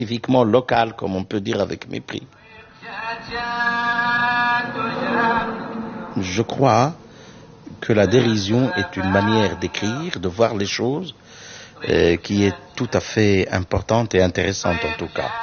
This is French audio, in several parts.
spécifiquement local, comme on peut dire avec mépris. Je crois que la dérision est une manière d'écrire, de voir les choses, qui est tout à fait importante et intéressante en tout cas.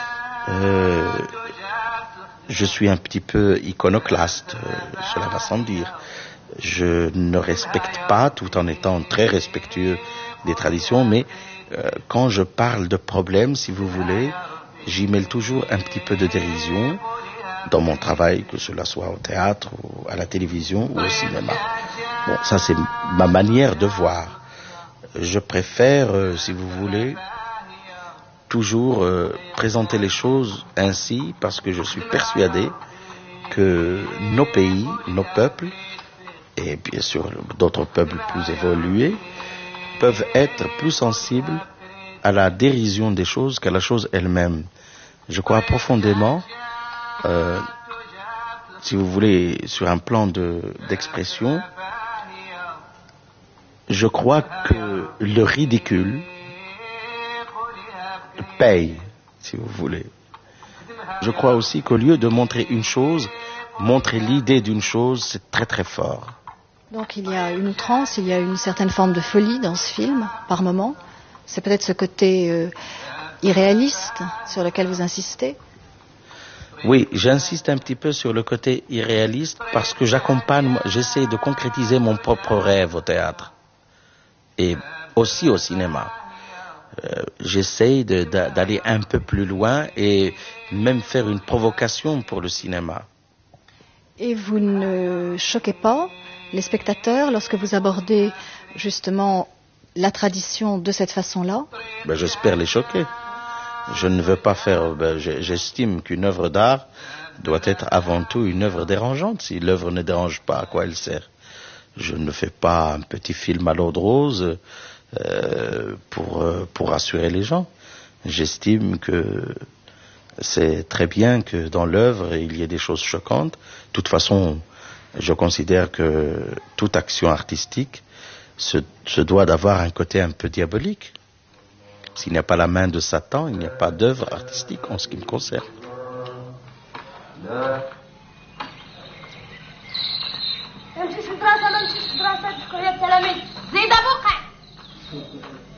Je suis un petit peu iconoclaste, cela va sans dire. Je ne respecte pas, tout en étant très respectueux des traditions, mais quand je parle de problèmes, si vous voulez, j'y mêle toujours un petit peu de dérision dans mon travail, que cela soit au théâtre, ou à la télévision ou au cinéma. Bon, ça c'est ma manière de voir. Je préfère, si vous voulez, toujours présenter les choses ainsi, parce que je suis persuadé que nos pays, nos peuples, et bien sûr d'autres peuples plus évolués, peuvent être plus sensibles à la dérision des choses qu'à la chose elle-même. Je crois profondément, si vous voulez, sur un plan d'expression, je crois que le ridicule paye, si vous voulez. Je crois aussi qu'au lieu de montrer une chose, montrer l'idée d'une chose, c'est très très fort. Donc il y a une outrance, il y a une certaine forme de folie dans ce film, par moment. C'est peut-être ce côté irréaliste sur lequel vous insistez. Oui, j'insiste un petit peu sur le côté irréaliste parce que j'essaie de concrétiser mon propre rêve au théâtre et aussi au cinéma. J'essaie d'aller un peu plus loin et même faire une provocation pour le cinéma. Et vous ne choquez pas les spectateurs lorsque vous abordez justement la tradition de cette façon-là? J'espère les choquer. Je ne veux pas faire... j'estime qu'une œuvre d'art doit être avant tout une œuvre dérangeante. Si l'œuvre ne dérange pas, à quoi elle sert? Je ne fais pas un petit film à l'eau de rose pour rassurer les gens. J'estime que c'est très bien que dans l'œuvre il y ait des choses choquantes. De toute façon, je considère que toute action artistique se doit d'avoir un côté un peu diabolique. S'il n'y a pas la main de Satan, il n'y a pas d'œuvre artistique en ce qui me concerne. امشي في الدراسة ما نمشيش في الدراسة تشكر يا التلاميذ زيد بقع